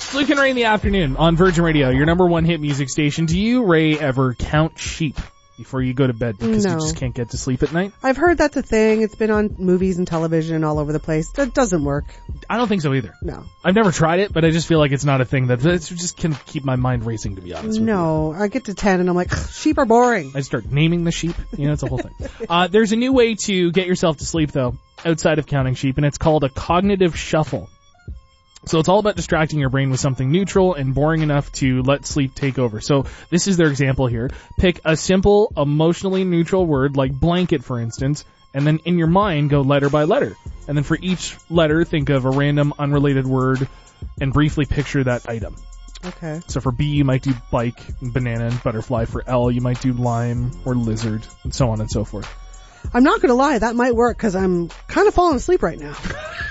It's Luke and Ray in the afternoon on Virgin Radio, your number one hit music station. Do you, Ray, ever count sheep before you go to bed because you just can't get to sleep at night? I've heard that's a thing. It's been on movies and television all over the place. That doesn't work. I don't think so either. No. I've never tried it, but I just feel like it's not a thing that just can keep my mind racing, to be honest with you. No. I get to 10 and I'm like, sheep are boring. I start naming the sheep. It's a whole thing. There's a new way to get yourself to sleep, though, outside of counting sheep, and it's called a cognitive shuffle. So it's all about distracting your brain with something neutral and boring enough to let sleep take over. So this is their example here. Pick a simple, emotionally neutral word like blanket, for instance, and then in your mind go letter by letter. And then for each letter, think of a random, unrelated word and briefly picture that item. Okay. So for B, you might do bike, banana, and butterfly. For L, you might do lime or lizard, and so on and so forth. I'm not going to lie, that might work because I'm kind of falling asleep right now.